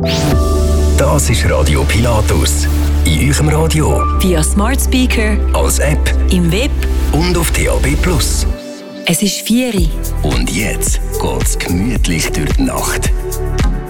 Das ist Radio Pilatus. In eurem Radio, via Smart Speaker, als App im Web und auf DAB+. Es ist 4 Uhr. Und jetzt geht's gemütlich durch die Nacht.